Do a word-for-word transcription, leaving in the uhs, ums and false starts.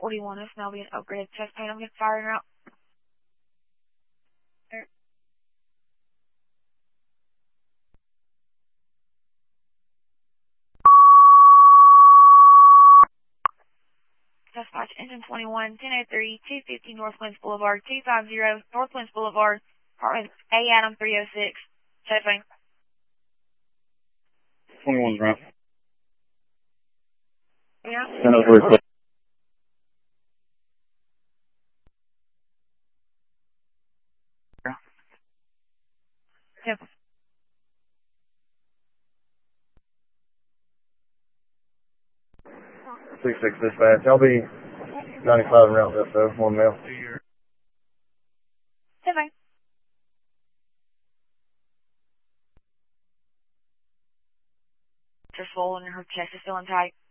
forty-one is now being upgraded. Chest pain, I'm getting fired out. Dispatch engine twenty-one, ten oh three, two fifty North Winds Boulevard, two fifty North Winds Boulevard, apartment A Adam three oh six. Checking. twenty-one's right. Yeah. ten oh three. Yep. six six dispatch. I'll be ninety-five and route that though, one mile. Checking. Just swollen and her chest is feeling tight.